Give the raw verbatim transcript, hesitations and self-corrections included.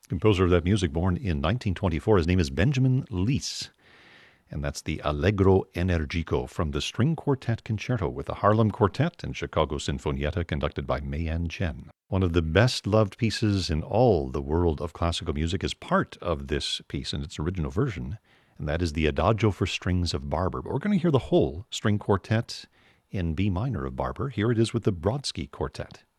Composer of that music, born in nineteen twenty-four. His name is Benjamin Leese. And that's the Allegro Energico from the String Quartet Concerto with the Harlem Quartet and Chicago Sinfonietta, conducted by Mei-Yan Chen. One of the best-loved pieces in all the world of classical music is part of this piece in its original version, and that is the Adagio for Strings of Barber. But we're going to hear the whole string quartet in B minor of Barber. Here it is with the Brodsky Quartet.